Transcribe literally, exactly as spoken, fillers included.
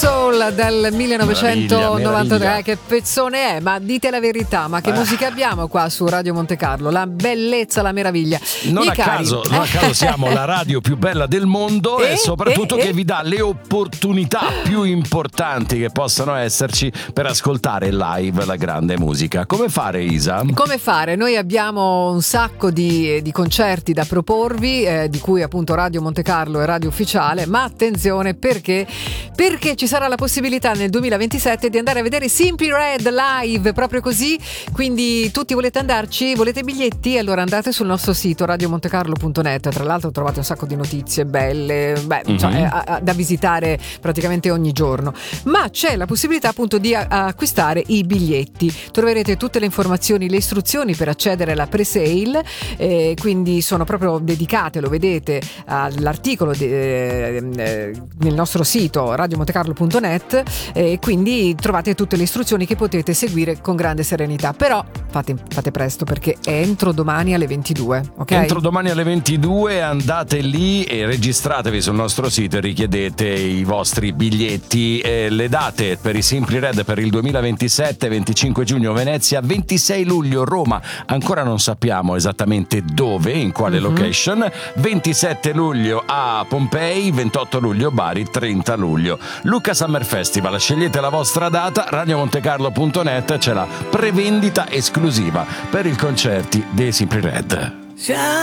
Soul del millenovecentonovantatré. Meraviglia, meraviglia. Che pezzone è? Ma dite la verità, ma che eh. musica abbiamo qua su Radio Monte Carlo? La bellezza, la meraviglia. Non I a, cari. caso, non a caso siamo la radio più bella del mondo e, E, soprattutto e, che e. vi dà le opportunità più importanti che possano esserci per ascoltare live la grande musica. Come fare, Isa? Come fare? Noi abbiamo un sacco di, di concerti da proporvi, eh, di cui appunto Radio Monte Carlo è radio ufficiale, ma attenzione perché perché ci sarà la possibilità nel duemilaventisette di andare a vedere Simply Red live, proprio così. Quindi tutti volete andarci? Volete biglietti? Allora andate sul nostro sito radio montecarlo punto net. Tra l'altro trovate un sacco di notizie belle, beh, mm-hmm. cioè, a, a, da visitare praticamente ogni giorno. Ma c'è la possibilità appunto di a, a acquistare i biglietti. Troverete tutte le informazioni, le istruzioni per accedere alla pre-sale, eh, quindi sono proprio dedicate, lo vedete, all'articolo de, eh, eh, nel nostro sito radio montecarlo punto net, e eh, quindi trovate tutte le istruzioni che potete seguire con grande serenità. Però fate, fate presto perché è entro domani alle ventidue, ok? Entro domani alle ventidue andate lì e registratevi sul nostro sito e richiedete i vostri biglietti. Eh, le date per i Simply Red per il duemilaventisette: venticinque giugno Venezia, ventisei luglio Roma, ancora non sappiamo esattamente dove, in quale mm-hmm. location, ventisette luglio a Pompei, ventotto luglio Bari, trenta luglio Lucca Summer Festival. Scegliete la vostra data, radio montecarlo punto net, c'è la prevendita esclusiva per i concerti dei Simply Red.